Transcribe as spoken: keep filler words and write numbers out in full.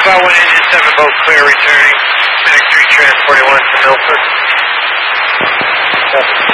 about one engine seven boat clear returning. Connect three transporting one to Milford. Copy.